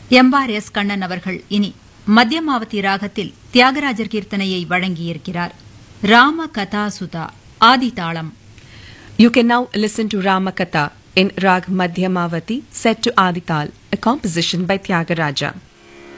Embar S Kannan அவர்கள் இனி மத்தியமாவதி ராகத்தில் தியாகராஜர் கீர்த்தனையை வழங்கியிருக்கிறார். ராம கதா சுதா ஆதி தாளம். You can now listen to Ramakatha in Rag Madhyamavati set to Adi Tal, a composition by Tyagaraja.